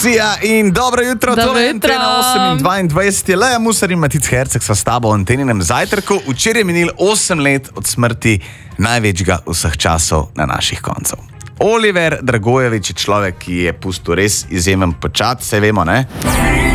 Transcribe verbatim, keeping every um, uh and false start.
Cija in dobro jutro, Dobro to je jutro. Antena osemindvajset, je Leja Musar in Matic Herceg sva s tabo v Anteninem zajtrku. Včeraj je minil osem let od smrti največjega vseh časov na naših koncev. Oliver Dragojević je človek, ki je pustil res izjemen pečat, saj vemo, ne?